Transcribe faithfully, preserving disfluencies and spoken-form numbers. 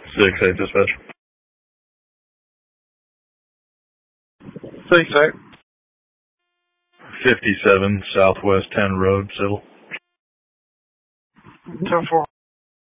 six eight dispatch. six eight. fifty-seven Southwest ten Road, Civil. ten four.